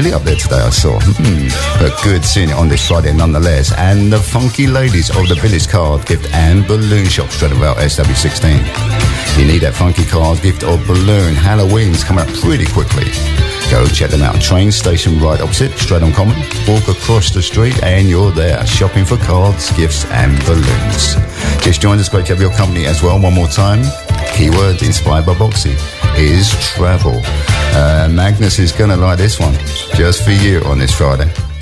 chilly up there today, I saw. But good seeing it on this Friday nonetheless. And the funky ladies of the Village Card Gift and Balloon Shop, Stratham SW16. You need that funky card gift or balloon. Halloween's coming up pretty quickly. Go check them out. Train station right opposite Stratham Common. Walk across the street and you're there, shopping for cards, gifts and balloons. Just joined us. Great to have your company as well. One more time. Keyword inspired by Boxy is travel. Magnus is going to like this one just for you on this Friday.